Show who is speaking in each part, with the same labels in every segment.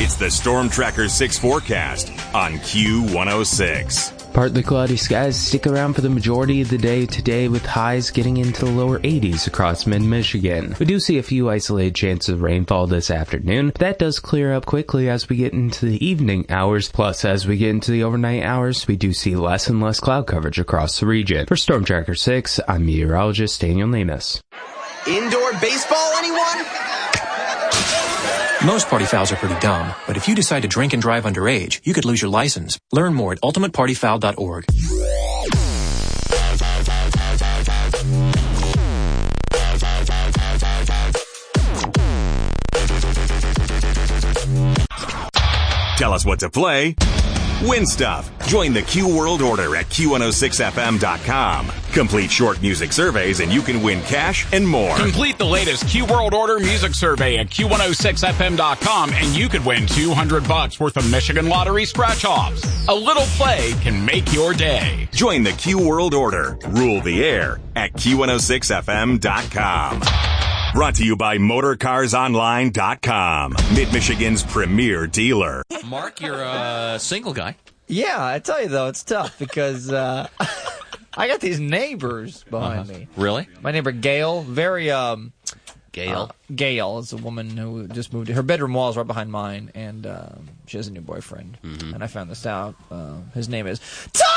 Speaker 1: It's the Storm Tracker 6 forecast on Q106.
Speaker 2: Partly cloudy skies stick around for the majority of the day today, with highs getting into the lower 80s across mid-Michigan. We do see a few isolated chances of rainfall this afternoon, but that does clear up quickly as we get into the evening hours. Plus, as we get into the overnight hours, we do see less and less cloud coverage across the region. For Storm Tracker 6, I'm meteorologist Daniel Namus.
Speaker 3: Indoor baseball, anyone?
Speaker 4: Most party fouls are pretty dumb, but if you decide to drink and drive underage, you could lose your license. Learn more at ultimatepartyfoul.org.
Speaker 1: Tell us what to play. Win stuff. Join the Q World Order at Q106FM.com. Complete short music surveys and you can win cash and more.
Speaker 5: Complete the latest Q World Order music survey at Q106FM.com and you could win $200 worth of Michigan Lottery scratch-offs. A little play can make your day.
Speaker 1: Join the Q World Order. Rule the air at Q106FM.com. Brought to you by MotorCarsOnline.com, Mid-Michigan's premier dealer.
Speaker 6: Mark, you're a single guy.
Speaker 3: Yeah, I tell you, though, it's tough because I got these neighbors behind me.
Speaker 6: Really?
Speaker 3: My neighbor, Gail, very...
Speaker 6: Gail?
Speaker 3: Gail is a woman who just moved. Her bedroom wall is right behind mine, and she has a new boyfriend. Mm-hmm. And I found this out. His name is Tom!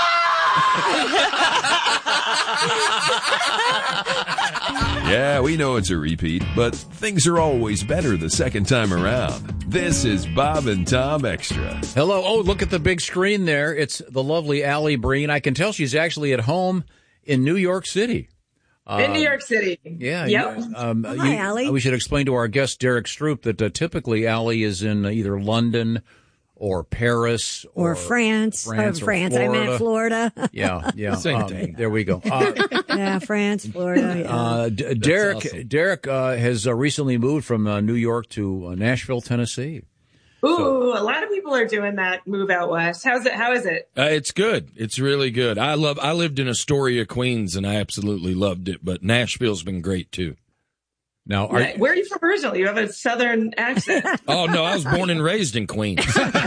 Speaker 7: Yeah, we know it's a repeat, but things are always better the second time around. This is Bob and Tom Extra.
Speaker 8: Hello. Oh, look at the big screen there. It's the lovely Allie Breen. I can tell she's actually at home in New York City.
Speaker 9: In New York City.
Speaker 8: Yeah.
Speaker 9: Yep.
Speaker 8: Hi,
Speaker 9: Allie.
Speaker 8: We should explain to our guest, Derek Stroop, that typically Allie is in either London or Paris
Speaker 10: or France. France.
Speaker 8: Florida.
Speaker 10: I meant Florida.
Speaker 8: Yeah.
Speaker 7: Same thing.
Speaker 8: There we go.
Speaker 10: Yeah, France, Florida. Yeah.
Speaker 8: Derek has recently moved from New York to Nashville, Tennessee.
Speaker 9: Ooh, a lot of people are doing that move out west. How is it?
Speaker 11: It's good. It's really good. I lived in Astoria, Queens, and I absolutely loved it. But Nashville's been great too.
Speaker 8: Now,
Speaker 9: where are you from originally? You have a southern accent.
Speaker 11: Oh no, I was born and raised in Queens.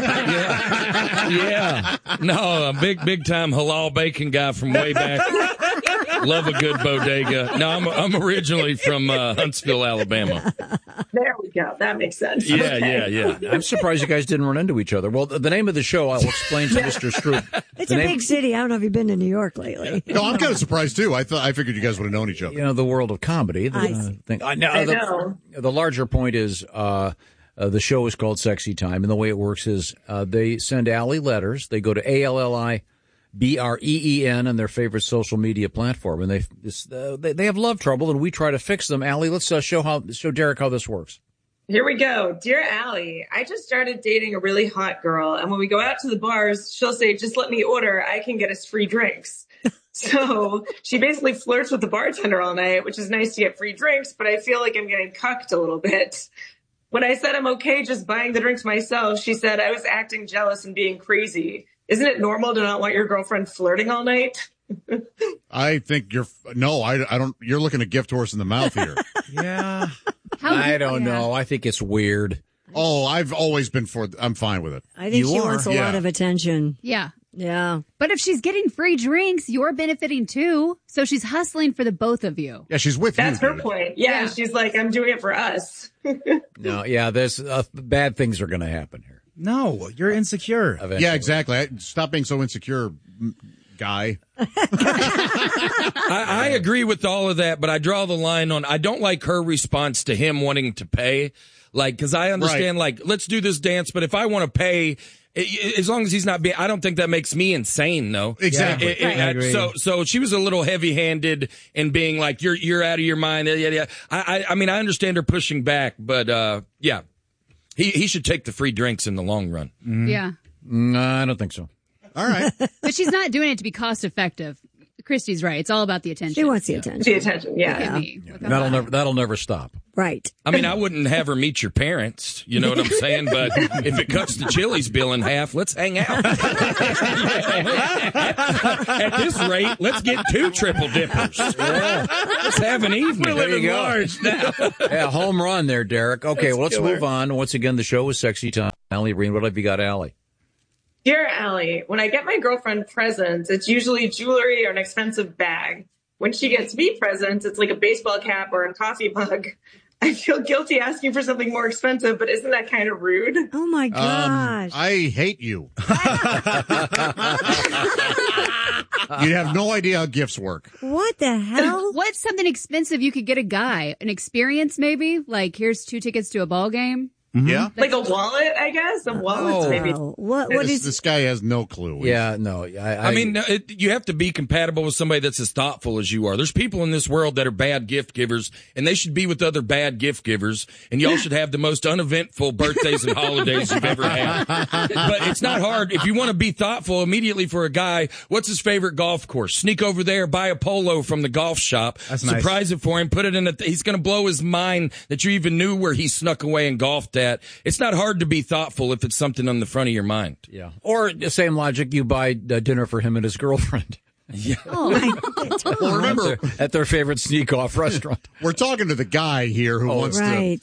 Speaker 11: Yeah. No, a big time halal bacon guy from way back. Love a good bodega. No, I'm originally from Huntsville, Alabama.
Speaker 9: There we go. That makes sense.
Speaker 11: Yeah,
Speaker 9: okay.
Speaker 11: yeah.
Speaker 8: I'm surprised you guys didn't run into each other. Well, the name of the show, I'll explain to Mr. Stroop.
Speaker 10: It's a big city. I don't know if you've been to New York lately.
Speaker 12: No, I'm kind of surprised, too. I figured you guys would have known each other.
Speaker 8: You know, the world of comedy.
Speaker 9: I know.
Speaker 8: The larger point is the show is called Sexy Time, and the way it works is they send Allie letters. They go to ALLIBREEN on their favorite social media platform, and they have love trouble, and we try to fix them. Allie, let's show Derek how this works.
Speaker 9: Here we go. Dear Allie, I just started dating a really hot girl, and when we go out to the bars, she'll say, just let me order. I can get us free drinks. So she basically flirts with the bartender all night, which is nice to get free drinks, but I feel like I'm getting cucked a little bit. When I said I'm okay just buying the drinks myself, she said I was acting jealous and being crazy. Isn't it normal to not want your girlfriend flirting all night?
Speaker 12: I think I don't, you're looking a gift horse in the mouth here.
Speaker 8: Yeah. I don't know. I think it's weird.
Speaker 12: Oh, I've always been I'm fine with it.
Speaker 10: I think she wants a lot of attention.
Speaker 13: Yeah.
Speaker 10: Yeah.
Speaker 13: But if she's getting free drinks, you're benefiting too. So she's hustling for the both of you.
Speaker 12: Yeah, she's with
Speaker 9: That's her point. Yeah, she's like, I'm doing it for us.
Speaker 8: No, yeah, there's bad things are going to happen here.
Speaker 14: No, you're insecure.
Speaker 8: Eventually.
Speaker 12: Yeah, exactly. Stop being so insecure, guy.
Speaker 11: I agree with all of that, but I draw the line on, I don't like her response to him wanting to pay. Like, cause I understand, like, let's do this dance, but if I want to pay, as long as he's not being, I don't think that makes me insane, though.
Speaker 12: Exactly.
Speaker 11: I agree. So she was a little heavy-handed in being like, you're out of your mind. Yeah. I mean, I understand her pushing back, but, yeah. He should take the free drinks in the long run.
Speaker 13: Mm-hmm. Yeah.
Speaker 8: No, I don't think so.
Speaker 12: All right.
Speaker 13: But she's not doing it to be cost effective. Christy's right. It's all about the attention.
Speaker 10: She wants the attention.
Speaker 9: The attention, yeah.
Speaker 8: That'll never stop.
Speaker 10: Right.
Speaker 11: I mean, I wouldn't have her meet your parents, you know what I'm saying? But if it cuts the Chili's bill in half, let's hang out. At this rate, let's get 2 triple dippers. Yeah. Let's have an evening.
Speaker 8: There you go.
Speaker 11: Large now.
Speaker 8: Yeah, home run there, Derek. Okay, well, let's move on. Once again, the show is Sexy Time. Allie Breen, what have you got, Allie?
Speaker 9: Dear Allie, when I get my girlfriend presents, it's usually jewelry or an expensive bag. When she gets me presents, it's like a baseball cap or a coffee mug. I feel guilty asking for something more expensive, but isn't that kind of rude?
Speaker 10: Oh, my gosh.
Speaker 12: I hate you. You have no idea how gifts work.
Speaker 10: What the hell?
Speaker 13: What's something expensive you could get a guy? An experience, maybe? Like, here's 2 tickets to a ball game?
Speaker 12: Mm-hmm. Yeah.
Speaker 9: Like a wallet, I guess. A wallet's maybe.
Speaker 10: What is
Speaker 12: this guy has no clue.
Speaker 8: Yeah, no.
Speaker 11: I mean, you have to be compatible with somebody that's as thoughtful as you are. There's people in this world that are bad gift givers, and they should be with other bad gift givers, and y'all should have the most uneventful birthdays and holidays you've ever had. But it's not hard. If you want to be thoughtful immediately for a guy, what's his favorite golf course? Sneak over there, buy a polo from the golf shop, surprise it for him, put it in he's going to blow his mind that you even knew where he snuck away and golfed at. It's not hard to be thoughtful if it's something on the front of your mind.
Speaker 8: Yeah. Or the same logic, you buy dinner for him and his girlfriend.
Speaker 11: Yeah.
Speaker 12: Well, remember,
Speaker 8: at their favorite sneak-off restaurant.
Speaker 12: We're talking to the guy here who wants to.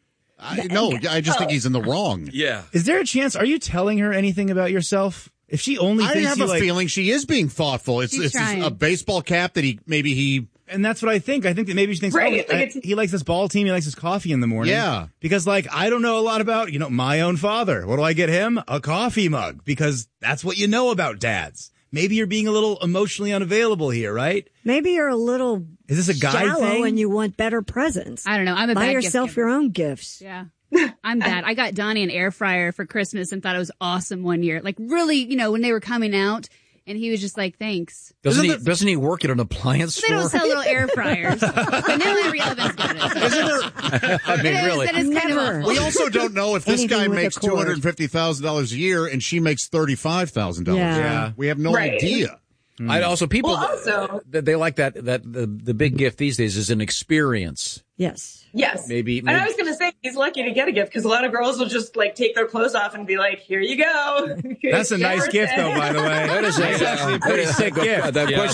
Speaker 12: I just think he's in the wrong.
Speaker 11: Yeah.
Speaker 14: Is there a chance? Are you telling her anything about yourself? If she only
Speaker 12: I
Speaker 14: thinks
Speaker 12: have a feeling she is being thoughtful. It's a baseball cap that he.
Speaker 14: And that's what I think. I think that maybe she thinks, he likes this ball team. He likes his coffee in the morning.
Speaker 12: Yeah.
Speaker 14: Because, I don't know a lot about, my own father. What do I get him? A coffee mug. Because that's what you know about dads. Maybe you're being a little emotionally unavailable here, right?
Speaker 10: Maybe you're a little
Speaker 14: Is this a guy
Speaker 10: shallow
Speaker 14: thing?
Speaker 10: and you want better presents.
Speaker 13: I don't know. I'm a
Speaker 10: Buy
Speaker 13: bad
Speaker 10: yourself
Speaker 13: gift
Speaker 10: your own gifts.
Speaker 13: Yeah. I'm bad. I got Donnie an air fryer for Christmas and thought it was awesome one year. Like, really, when they were coming out. And he was just like, thanks.
Speaker 8: Doesn't he work at an appliance store?
Speaker 13: They don't sell little air fryers. But now every oven's got it.
Speaker 12: Isn't there?
Speaker 8: I mean, really.
Speaker 13: That is kind of awful.
Speaker 12: We also don't know if this
Speaker 10: Anything
Speaker 12: guy
Speaker 10: with
Speaker 12: makes
Speaker 10: a cord.
Speaker 12: $250,000 a year and she makes $35,000
Speaker 10: Yeah.
Speaker 12: a year. We have no idea.
Speaker 8: I also people
Speaker 9: also,
Speaker 8: they like that the big gift these days is an experience.
Speaker 10: Yes.
Speaker 9: Yes.
Speaker 8: Maybe
Speaker 9: And I was going to say, he's lucky to get a gift because a lot of girls will just take their clothes off and be like, here you go.
Speaker 14: That's a nice gift, though, by the way.
Speaker 8: That's actually a pretty sick gift.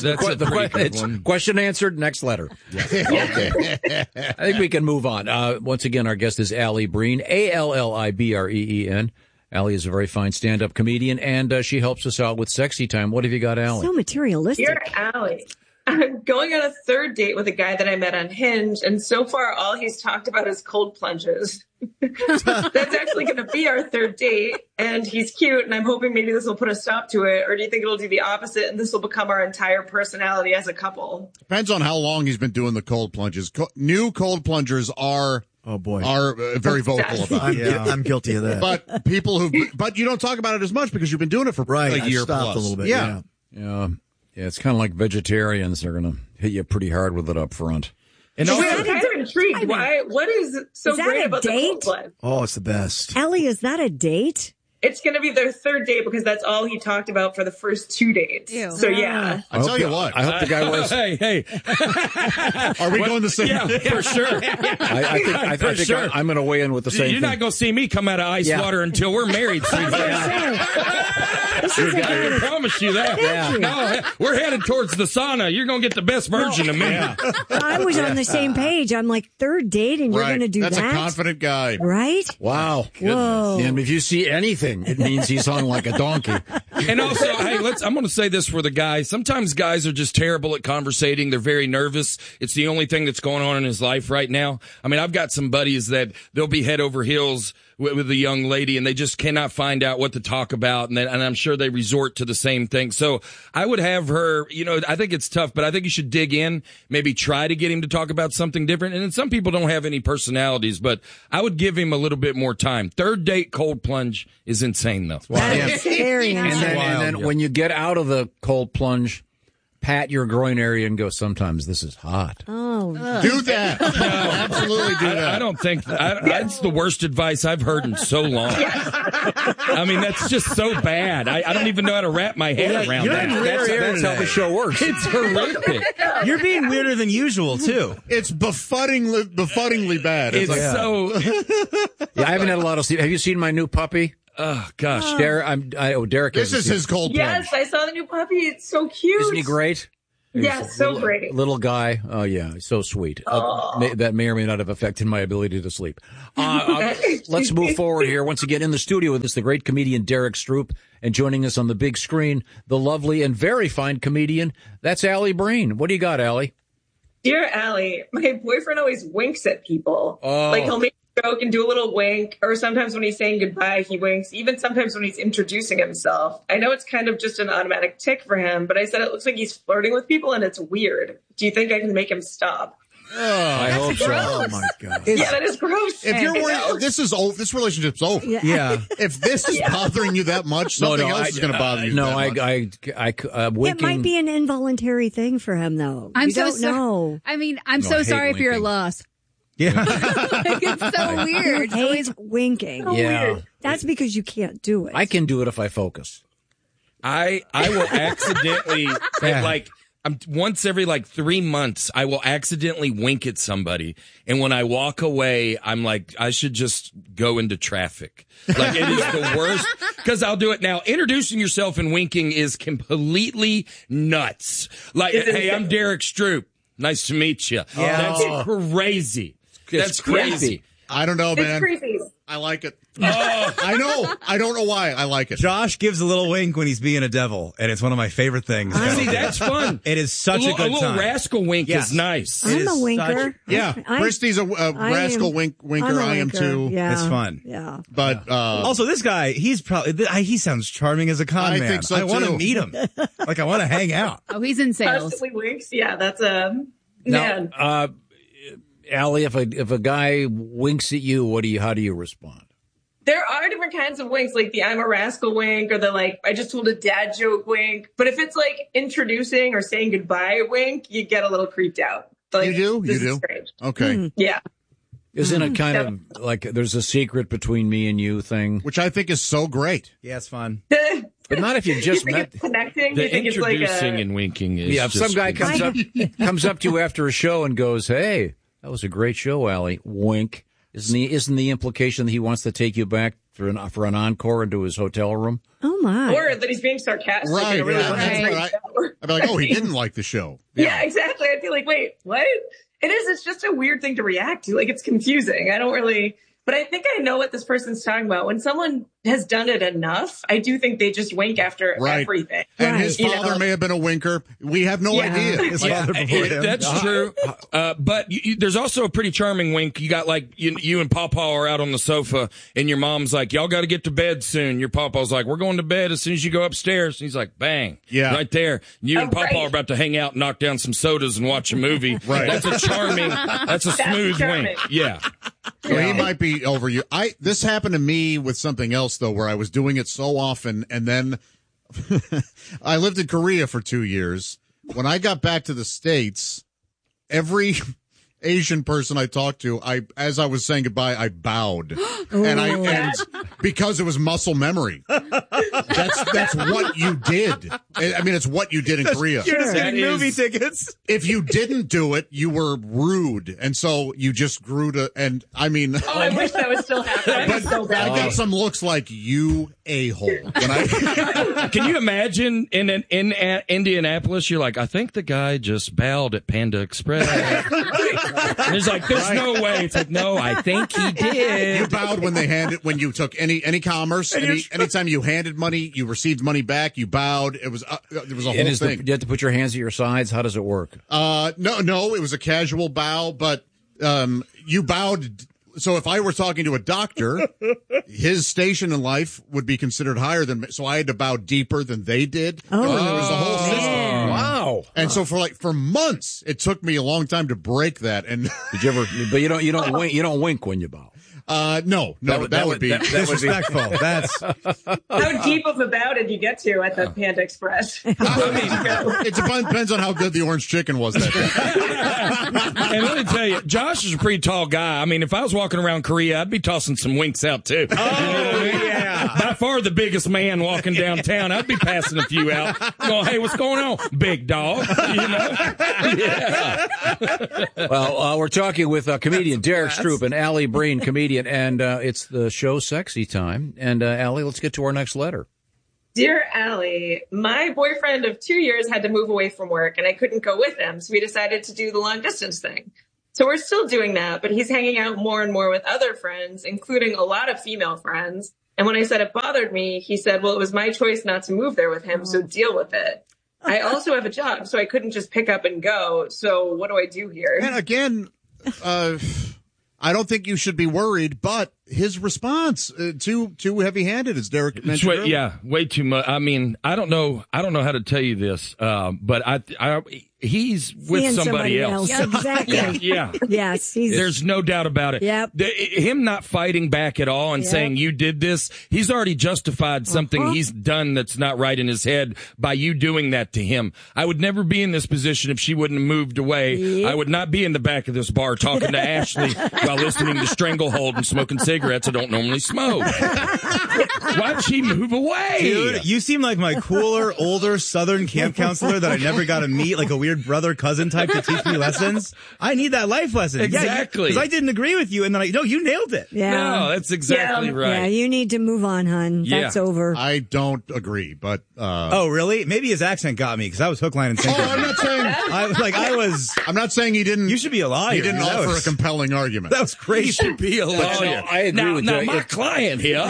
Speaker 8: Question answered. Next letter. Okay. I think we can move on. Once again, our guest is Allie Breen, Allibreen. Allie is a very fine stand-up comedian, and she helps us out with Sexy Time. What have you got, Allie?
Speaker 10: So materialistic.
Speaker 9: Dear Allie, I'm going on a third date with a guy that I met on Hinge, and so far all he's talked about is cold plunges. That's actually going to be our third date, and he's cute, and I'm hoping maybe this will put a stop to it, or do you think it'll do the opposite, and this will become our entire personality as a couple?
Speaker 12: Depends on how long he's been doing the cold plunges. New cold plungers are...
Speaker 14: Oh boy,
Speaker 12: are very vocal about it.
Speaker 14: I'm guilty of that.
Speaker 12: But you don't talk about it as much because you've been doing it for a year plus.
Speaker 14: A little bit.
Speaker 12: Yeah.
Speaker 8: It's kind of like vegetarians. They're going to hit you pretty hard with it up front.
Speaker 9: And I'm kind of intrigued. What is so great about the cold plunge?
Speaker 14: Oh, it's the best.
Speaker 10: Ellie, is that a date?
Speaker 9: It's going to be their third date because that's all he talked about for the first 2 dates.
Speaker 10: Ew.
Speaker 9: So, yeah.
Speaker 12: I'll tell you what.
Speaker 8: I hope the guy was...
Speaker 11: Hey.
Speaker 12: Are we going the same?
Speaker 11: Yeah, for sure.
Speaker 8: I think I'm going to weigh in with the same
Speaker 11: You're
Speaker 8: thing.
Speaker 11: not going to see me come out of ice water until we're married. I promise you that.
Speaker 10: Yeah.
Speaker 11: No, we're headed towards the sauna. You're going to get the best version of me.
Speaker 10: I was on the same page. I'm like, third date and you're going to do
Speaker 12: That's
Speaker 10: that?
Speaker 12: a confident guy.
Speaker 10: Right?
Speaker 8: Wow.
Speaker 10: Whoa.
Speaker 8: And if you see anything, it means he's hung like a donkey.
Speaker 11: And also, hey, I'm going to say this for the guys. Sometimes guys are just terrible at conversating. They're very nervous. It's the only thing that's going on in his life right now. I mean, I've got some buddies that they'll be head over heels with a young lady and they just cannot find out what to talk about. And I'm sure they resort to the same thing. So I would have her, I think it's tough, but I think you should dig in, maybe try to get him to talk about something different. And then some people don't have any personalities, but I would give him a little bit more time. Third date cold plunge is insane though.
Speaker 10: That's very
Speaker 8: And then when you get out of the cold plunge, pat your groin area and go, sometimes this is hot.
Speaker 10: Oh,
Speaker 12: do that. Absolutely do that.
Speaker 11: I don't think that's the worst advice I've heard in so long. I mean, that's just so bad. I don't even know how to wrap my head around that.
Speaker 8: That's how the show works.
Speaker 11: It's horrific.
Speaker 14: You're being weirder than usual, too.
Speaker 12: It's befuddingly bad.
Speaker 11: It's so...
Speaker 8: Yeah, I haven't had a lot of sleep. Have you seen my new puppy?
Speaker 11: Oh, gosh.
Speaker 8: Derek.
Speaker 12: This is his cold plunge.
Speaker 9: Yes, I saw the new puppy. It's so cute.
Speaker 8: Isn't he great?
Speaker 9: Yeah, so pretty.
Speaker 8: Little guy. Oh, yeah, so sweet. That may or may not have affected my ability to sleep. Let's move forward here. Once again, in the studio with us, the great comedian Derek Stroop, and joining us on the big screen, the lovely and very fine comedian, that's Allie Breen. What do you got, Allie?
Speaker 9: Dear Allie, my boyfriend always winks at people. Like, he'll make a joke and do a little wink, or sometimes when he's saying goodbye, he winks, even sometimes when he's introducing himself. I know it's kind of just an automatic tick for him, but I said it looks like he's flirting with people, and it's weird. Do you think I can make him stop?
Speaker 8: I hope so. Oh, my God.
Speaker 9: Yeah, that is gross.
Speaker 12: If you're worried, this is over. This relationship's over.
Speaker 8: Yeah.
Speaker 12: If this is bothering you that much, something else is going to bother you.
Speaker 8: Winking.
Speaker 10: It might be an involuntary thing for him, though.
Speaker 13: I'm
Speaker 10: you
Speaker 13: so
Speaker 10: don't know.
Speaker 13: I mean, I'm so sorry if you're a loss.
Speaker 14: Yeah.
Speaker 13: Like, it's so weird.
Speaker 10: You hate winking.
Speaker 8: So weird.
Speaker 10: That's because you can't do it.
Speaker 8: I can do it if I focus.
Speaker 11: I will accidentally once every 3 months, I will accidentally wink at somebody. And when I walk away, I'm like, I should just go into traffic. Like, it is the worst because I'll do it now. Introducing yourself and winking is completely nuts. Like, hey, I'm Derek Stroop. Nice to meet you.
Speaker 12: Yeah.
Speaker 11: That's crazy. That's crazy.
Speaker 12: I don't know, man.
Speaker 9: It's creepy.
Speaker 12: I like it. I know. I don't know why. I like it.
Speaker 14: Josh gives a little wink when he's being a devil, and it's one of my favorite things.
Speaker 11: See, that's fun.
Speaker 14: It is such a good time.
Speaker 11: A little rascal wink is nice.
Speaker 10: I'm a winker.
Speaker 12: Christy's a rascal winker. I am too.
Speaker 10: Yeah.
Speaker 14: It's fun.
Speaker 10: Yeah.
Speaker 12: But
Speaker 14: also, this guy, he sounds charming as a con man.
Speaker 12: I think so,
Speaker 14: I want to
Speaker 12: too.
Speaker 14: meet him. I want to hang out.
Speaker 13: Oh, he's in sales.
Speaker 9: Constantly winks. Yeah, that's a man.
Speaker 8: Now, Allie, if a guy winks at you, how do you respond?
Speaker 9: There are different kinds of winks, like the I'm a rascal wink or the I just told a dad joke wink. But if it's introducing or saying goodbye wink, you get a little creeped out.
Speaker 12: You do?
Speaker 9: This is strange.
Speaker 12: Okay.
Speaker 9: Yeah.
Speaker 8: Isn't it kind of there's a secret between me and you thing?
Speaker 12: Which I think is so great.
Speaker 14: Yeah, it's fun.
Speaker 8: But not if you just
Speaker 9: you think
Speaker 8: met.
Speaker 9: It's connecting.
Speaker 11: The
Speaker 9: you think
Speaker 11: introducing and winking is
Speaker 8: if some guy comes up to you after a show and goes, "Hey, that was a great show, Allie." Wink. Isn't the implication that he wants to take you back for an encore into his hotel room?
Speaker 10: Oh my!
Speaker 9: Or that he's being sarcastic.
Speaker 12: Right.
Speaker 9: In a really
Speaker 12: I'd be like, oh, he didn't like the show.
Speaker 9: Yeah, exactly. I'd be like, wait, what? It is. It's just a weird thing to react to. It's confusing. I don't really. But I think I know what this person's talking about. When someone has done it enough, I do think they just wink after everything.
Speaker 12: And his father may have been a winker. We have no idea.
Speaker 14: His father before him.
Speaker 11: That's true. But there's also a pretty charming wink. You got you and Pawpaw are out on the sofa, and your mom's like, y'all got to get to bed soon. Your Pawpaw's like, we're going to bed as soon as you go upstairs. And he's like, bang.
Speaker 12: Yeah.
Speaker 11: Right there. You and Pawpaw are about to hang out, knock down some sodas, and watch a movie.
Speaker 12: Right.
Speaker 11: That's a smooth wink. Yeah.
Speaker 12: So he might be over you. This happened to me with something else, though, where I was doing it so often, and then I lived in Korea for 2 years. When I got back to the States, every Asian person I talked to, as I was saying goodbye, I bowed, and because it was muscle memory. That's what you did. I mean, it's what you did in Korea.
Speaker 14: You're just getting movie tickets.
Speaker 12: If you didn't do it, you were rude, and so you just grew to. And I mean,
Speaker 9: I wish that was still happening.
Speaker 12: But so bad. I got some looks like you a-hole.
Speaker 11: Can you imagine in Indianapolis? You're like, I think the guy just bowed at Panda Express. And it's like, there's no way. It's like, no, I think he did.
Speaker 12: You bowed when you took any commerce, anytime you handed money, you received money back, you bowed. It was a whole thing.
Speaker 8: You have to put your hands at your sides. How does it work?
Speaker 12: No, it was a casual bow, but you bowed. So if I were talking to a doctor, his station in life would be considered higher than me. So I had to bow deeper than they did. Oh, there was a whole system.
Speaker 8: Wow.
Speaker 12: And so for months, it took me a long time to break that. And
Speaker 8: did you ever? But you don't wink. You don't wink when you bow.
Speaker 12: No, that would be
Speaker 14: disrespectful. That's
Speaker 9: how deep of a bow did you get to at the Panda Express?
Speaker 12: It depends on how good the orange chicken was that day.
Speaker 11: And let me tell you, Josh is a pretty tall guy. I mean, if I was walking around Korea, I'd be tossing some winks out too.
Speaker 14: Oh, yeah.
Speaker 11: By far the biggest man walking downtown. I'd be passing a few out. Going, hey, what's going on, big dog? You know? Yeah.
Speaker 8: Well, we're talking with comedian Derek Stroop and Allie Breen, comedian, and it's the show Sexy Time. And Allie, let's get to our next letter.
Speaker 9: Dear Allie, my boyfriend of 2 years had to move away from work and I couldn't go with him. So we decided to do the long distance thing. So we're still doing that, but he's hanging out more and more with other friends, including a lot of female friends. And when I said it bothered me, he said, well, it was my choice not to move there with him, so deal with it. I also have a job, so I couldn't just pick up and go. So what do I do here?
Speaker 12: And again, I don't think you should be worried, but his response too heavy-handed, as Derek mentioned earlier.
Speaker 11: Way too much. I mean, I don't know how to tell you this, but he's with somebody else.
Speaker 10: Exactly.
Speaker 11: Yeah.
Speaker 10: Yes.
Speaker 11: There's no doubt about it.
Speaker 10: Yep.
Speaker 11: Him not fighting back at all and saying you did this, he's already justified something he's done that's not right in his head by you doing that to him. I would never be in this position if she wouldn't have moved away. Yep. I would not be in the back of this bar talking to Ashley while listening to Stranglehold and smoking cigarettes I don't normally smoke. Why'd she move away?
Speaker 14: Dude, you seem like my cooler, older Southern camp counselor that I never got to meet, like a weird brother cousin type to teach me lessons. I need that life lesson.
Speaker 11: Exactly.
Speaker 14: Because I didn't agree with you, and then you nailed it.
Speaker 10: Yeah.
Speaker 11: No, that's exactly right.
Speaker 10: Yeah, you need to move on, hon. That's over.
Speaker 12: I don't agree, but
Speaker 14: oh, really? Maybe his accent got me because I was hook, line, and sinker.
Speaker 12: I'm not saying
Speaker 14: I'm not saying he didn't. You should be a liar.
Speaker 12: He didn't offer a compelling argument.
Speaker 14: That was crazy.
Speaker 11: He should be a liar.
Speaker 8: I agree with you.
Speaker 11: My client here.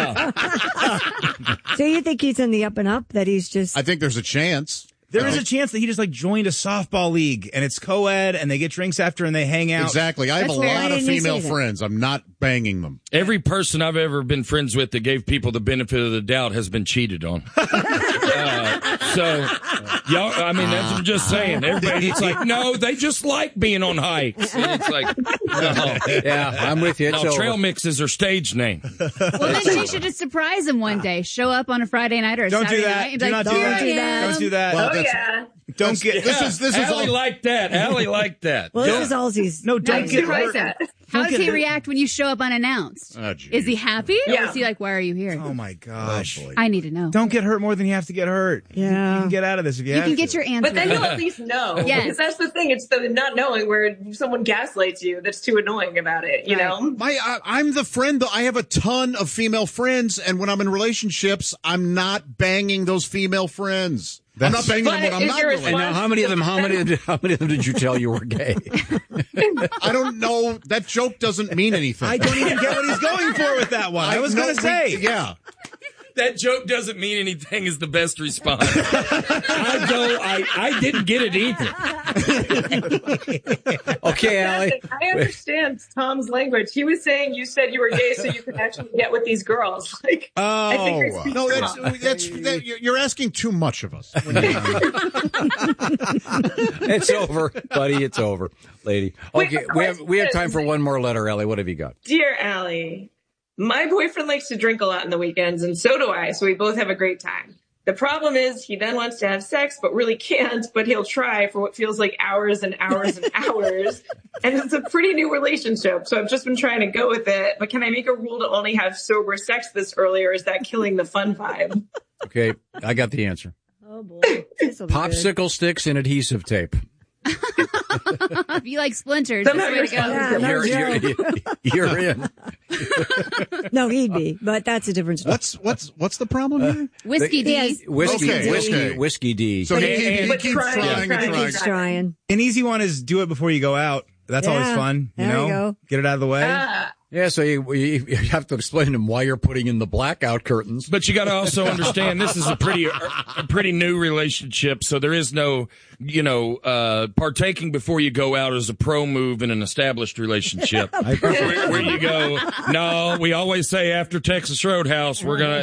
Speaker 10: So you think he's in the up and up? That he's just?
Speaker 12: I think there's a chance.
Speaker 14: There is a chance that he just joined a softball league and it's co-ed and they get drinks after and they hang out.
Speaker 12: Exactly. I have a lot of female friends. I'm not banging them.
Speaker 11: Every person I've ever been friends with that gave people the benefit of the doubt has been cheated on. Y'all, I mean, that's what I'm just saying. Everybody's like, no, they just like being on hikes. And it's like, no.
Speaker 8: Yeah, I'm with you.
Speaker 11: Trail mixes are stage name.
Speaker 13: Well, then she should just surprise him one day. Show up on a Friday night or a Saturday night. And
Speaker 14: Do not do that. Don't do that.
Speaker 9: Well, yeah.
Speaker 14: Don't get
Speaker 12: this is
Speaker 11: Allie like that. Allie like that.
Speaker 10: Well, this is all he's.
Speaker 14: No, don't get hurt.
Speaker 13: How does he react when you show up unannounced? Is he happy?
Speaker 9: Yeah.
Speaker 13: Or is he like, why are you here?
Speaker 14: Oh my gosh.
Speaker 13: I need to know.
Speaker 14: Don't get hurt more than you have to get hurt.
Speaker 10: Yeah.
Speaker 14: You can get out of this if you have
Speaker 13: can
Speaker 14: to.
Speaker 13: get your answer.
Speaker 9: But then you'll at least know.
Speaker 13: Yes.
Speaker 9: Because that's the thing. It's the not knowing where someone gaslights you that's too annoying about it, you know?
Speaker 12: I'm the friend, though. I have a ton of female friends, and when I'm in relationships, I'm not banging those female friends. I'm not banging them when I'm not doing it.
Speaker 8: And now, how many of them did you tell you were gay?
Speaker 12: I don't know. That joke doesn't mean anything.
Speaker 14: I don't even get what he's going for with that one. I was going to say.
Speaker 12: Yeah.
Speaker 11: That joke doesn't mean anything is the best response. I didn't get it either.
Speaker 8: Okay, Allie.
Speaker 9: I understand Tom's language. He was saying you said you were gay so you could actually get with these girls. Like, I think you're speaking
Speaker 12: no, you're asking too much of us.
Speaker 8: It's over, buddy. It's over, lady. Okay, we have time for one more letter, Allie. What have you got?
Speaker 9: Dear Allie, my boyfriend likes to drink a lot on the weekends, and so do I, so we both have a great time. The problem is he then wants to have sex, but really can't, but he'll try for what feels like hours and hours and hours. And it's a pretty new relationship, so I've just been trying to go with it. But can I make a rule to only have sober sex this early, or is that killing the fun vibe?
Speaker 8: Okay, I got the answer.
Speaker 10: Oh, boy.
Speaker 8: Popsicle sticks and adhesive tape.
Speaker 13: If you like splinters,
Speaker 9: Somehow
Speaker 13: that's the way to go.
Speaker 8: You're in.
Speaker 10: No, he'd be, but that's a different story.
Speaker 12: What's the problem here?
Speaker 13: Whiskey D.
Speaker 8: Whiskey D.
Speaker 12: So he keeps
Speaker 10: trying.
Speaker 14: An easy one is do it before you go out. That's always fun. You
Speaker 10: there
Speaker 14: know,
Speaker 10: you go.
Speaker 14: Get it out of the way.
Speaker 8: Yeah, so you have to explain to him why you're putting in the blackout curtains.
Speaker 11: But you got to also understand this is a pretty new relationship, so there is no, partaking before you go out is a pro move in an established relationship. where you go, no, we always say after Texas Roadhouse, we got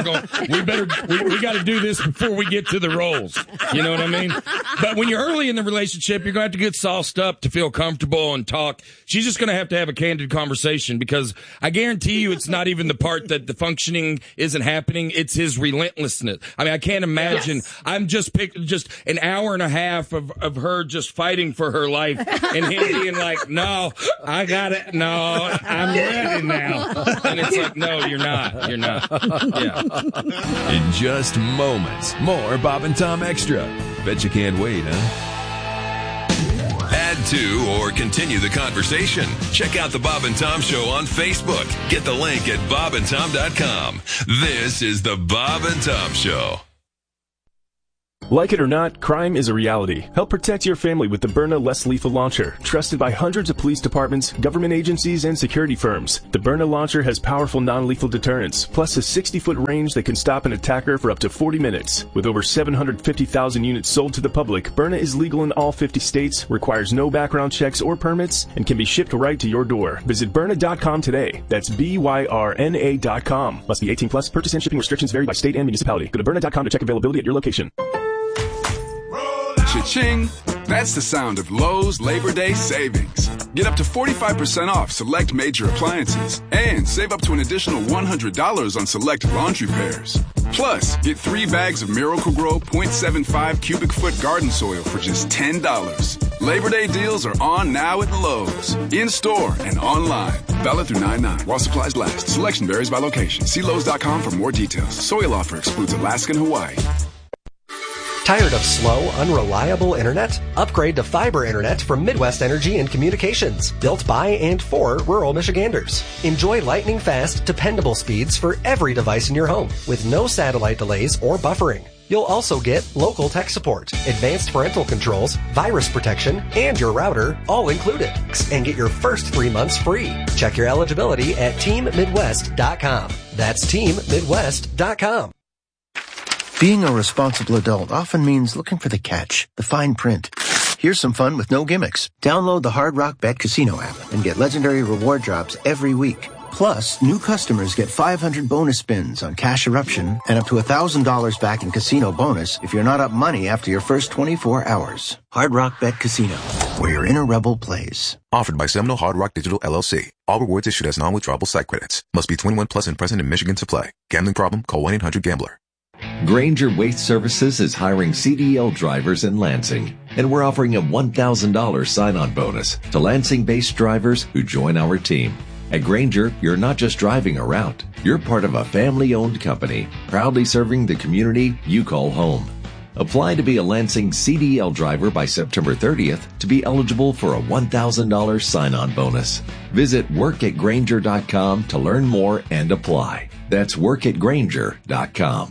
Speaker 11: to do this before we get to the rolls. You know what I mean? But when you're early in the relationship, you're going to have to get sauced up to feel comfortable and talk. She's just going to have a candid conversation, because I guarantee you it's not even the part that the functioning isn't happening. It's his relentlessness. I mean, I can't imagine. Yes. I'm just an hour and a half of her just fighting for her life and him being like, no, I got it. No, I'm ready now. And it's like, no, you're not. You're not. Yeah.
Speaker 7: In just moments, more Bob and Tom Extra. Bet you can't wait, huh? Add add to or continue the conversation. Check out the Bob and Tom Show on Facebook. Get the link at bobandtom.com. This is the Bob and Tom Show.
Speaker 15: Like it or not, crime is a reality. Help protect your family with the Byrna Less Lethal Launcher, trusted by hundreds of police departments, government agencies, and security firms. The Byrna launcher has powerful non-lethal deterrence, plus a 60-foot range that can stop an attacker for up to 40 minutes. With over 750,000 units sold to the public, Byrna is legal in all 50 states, requires no background checks or permits, and can be shipped right to your door. Visit Byrna.com today. That's BYRNA.com. Must be 18 plus. Purchase and shipping restrictions vary by state and municipality. Go to Byrna.com to check availability at your location.
Speaker 16: Cha-ching! That's the sound of Lowe's Labor Day savings. Get up to 45% off select major appliances and save up to an additional $100 on select laundry pairs. Plus, get 3 bags of Miracle-Gro 0.75 cubic foot garden soil for just $10. Labor Day deals are on now at Lowe's. In-store and online. Valid through 9/9 while supplies last. Selection varies by location. See Lowe's.com for more details. Soil offer excludes Alaska and Hawaii.
Speaker 17: Tired of slow, unreliable internet? Upgrade to fiber internet from Midwest Energy and Communications, built by and for rural Michiganders. Enjoy lightning fast, dependable speeds for every device in your home, with no satellite delays or buffering. You'll also get local tech support, advanced parental controls, virus protection, and your router all included. And get your first 3 months free. Check your eligibility at teammidwest.com. That's teammidwest.com.
Speaker 18: Being a responsible adult often means looking for the catch, the fine print. Here's some fun with no gimmicks. Download the Hard Rock Bet Casino app and get legendary reward drops every week. Plus, new customers get 500 bonus spins on Cash Eruption and up to $1,000 back in casino bonus if you're not up money after your first 24 hours. Hard Rock Bet Casino, where your inner rebel plays.
Speaker 19: Offered by Seminole Hard Rock Digital LLC. All rewards issued as non-withdrawable site credits. Must be 21 plus and present in Michigan to play. Gambling problem? Call 1-800-GAMBLER.
Speaker 20: Granger Waste Services is hiring CDL drivers in Lansing, and we're offering a $1,000 sign-on bonus to Lansing-based drivers who join our team. At Granger, you're not just driving around. You're part of a family-owned company, proudly serving the community you call home. Apply to be a Lansing CDL driver by September 30th to be eligible for a $1,000 sign-on bonus. Visit workatgranger.com to learn more and apply. That's workatgranger.com.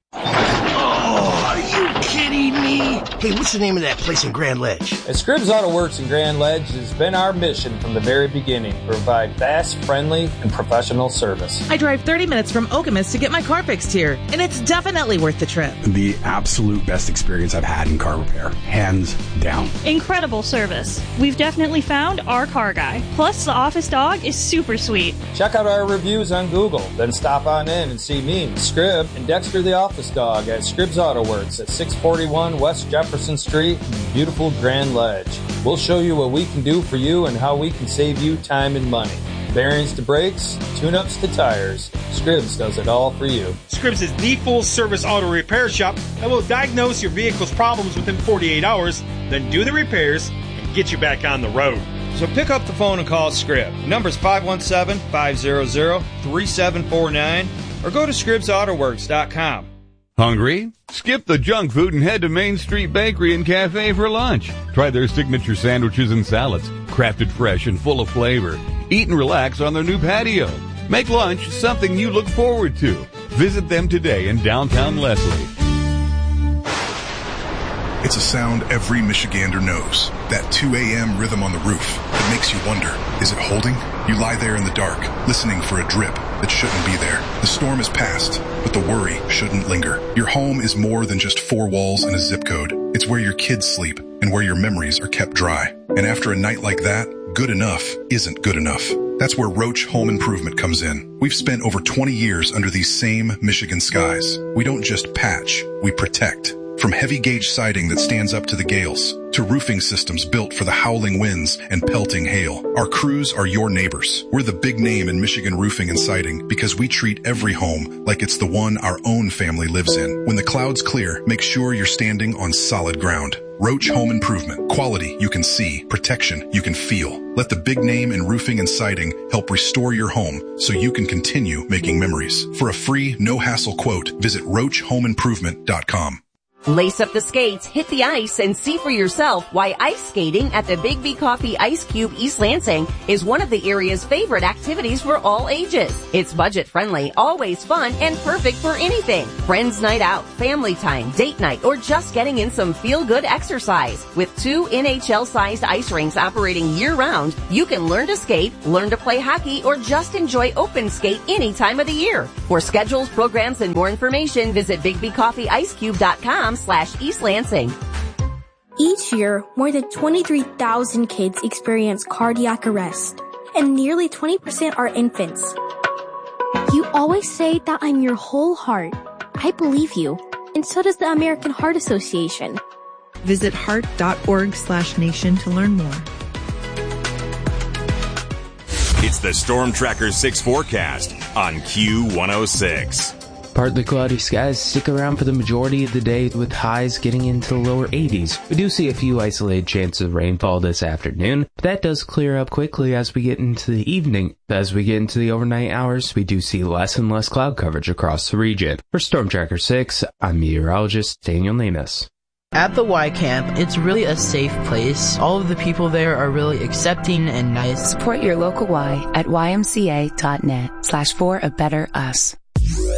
Speaker 18: Oh, are you kidding me? Hey, what's the name of that place in Grand Ledge?
Speaker 21: At Scribs Auto Works in Grand Ledge, it's been our mission from the very beginning to provide fast, friendly, and professional service.
Speaker 22: I drive 30 minutes from Okemos to get my car fixed here, and it's definitely worth the trip.
Speaker 23: The absolute best experience I've had in car repair, hands down.
Speaker 24: Incredible service. We've definitely found our car guy. Plus, the office dog is super sweet.
Speaker 21: Check out our reviews on Google, then stop on in and see me, Scrib, and Dexter the office dog at Scribs Auto Works at 641 West Jefferson Street in beautiful Grand Ledge. We'll show you what we can do for you and how we can save you time and money. Bearings to brakes, tune-ups to tires, Scribs does it all for you.
Speaker 25: Scribs is the full-service auto repair shop that will diagnose your vehicle's problems within 48 hours, then do the repairs and get you back on the road.
Speaker 26: So pick up the phone and call Scrib. The number's 517-500-3749 or go to ScribsAutoWorks.com.
Speaker 27: Hungry? Skip the junk food and head to Main Street Bakery and Cafe for lunch. Try their signature sandwiches and salads, crafted fresh and full of flavor. Eat and relax on their new patio. Make lunch something you look forward to. Visit them today in downtown Leslie.
Speaker 28: It's a sound every Michigander knows. That 2 a.m. rhythm on the roof that makes you wonder, is it holding? You lie there in the dark, listening for a drip that shouldn't be there. The storm is past, but the worry shouldn't linger. Your home is more than just 4 walls and a zip code. It's where your kids sleep and where your memories are kept dry. And after a night like that, good enough isn't good enough. That's where Roach Home Improvement comes in. We've spent over 20 years under these same Michigan skies. We don't just patch, we protect. From heavy gauge siding that stands up to the gales, to roofing systems built for the howling winds and pelting hail. Our crews are your neighbors. We're the big name in Michigan roofing and siding because we treat every home like it's the one our own family lives in. When the clouds clear, make sure you're standing on solid ground. Roach Home Improvement. Quality you can see, protection you can feel. Let the big name in roofing and siding help restore your home so you can continue making memories. For a free, no-hassle quote, visit RoachHomeImprovement.com.
Speaker 1: Lace up the skates, hit the ice, and see for yourself why ice skating at the Big B Coffee Ice Cube East Lansing is one of the area's favorite activities for all ages. It's budget-friendly, always fun, and perfect for anything. Friends night out, family time, date night, or just getting in some feel-good exercise. With 2 NHL-sized ice rinks operating year-round, you can learn to skate, learn to play hockey, or just enjoy open skate any time of the year. For schedules, programs, and more information, visit BigBCoffeeIceCube.com/East Lansing.
Speaker 2: Each year, more than 23,000 kids experience cardiac arrest, and nearly 20% are infants. You always say that I'm your whole heart. I believe you, and so does the American Heart Association.
Speaker 3: Visit heart.org/nation to learn more.
Speaker 4: It's the Storm Tracker 6 forecast on Q106.
Speaker 5: Partly cloudy skies stick around for the majority of the day with highs getting into the lower 80s. We do see a few isolated chances of rainfall this afternoon, but that does clear up quickly as we get into the evening. As we get into the overnight hours, we do see less and less cloud coverage across the region. For Storm Tracker 6, I'm meteorologist Daniel Namus.
Speaker 6: At the Y Camp, it's really a safe place. All of the people there are really accepting and nice.
Speaker 9: Support your local Y at ymca.net/for a better us.